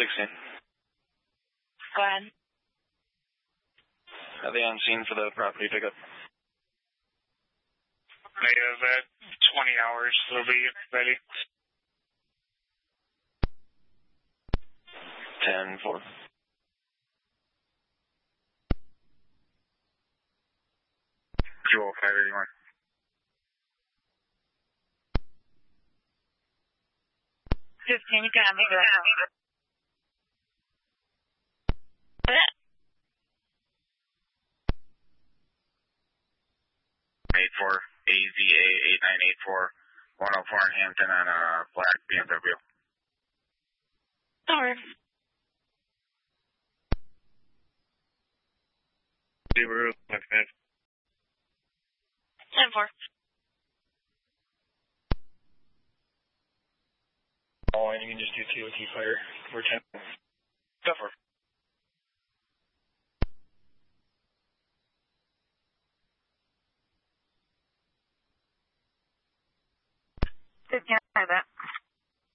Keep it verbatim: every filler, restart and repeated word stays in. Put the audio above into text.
sixteen. Go ahead. Are they on scene for the property pickup? They have uh, twenty hours. They'll be ready. ten four. Joel, five eighty-one. fifteen, you can have me go. eight four, A Z A eight nine eight four, one oh four in Hampton on a black B M W. Sorry. Subaru, left head. ten four. Oh, and you can just do T O T fire. We're ten. Go for it. fifteen, I bet.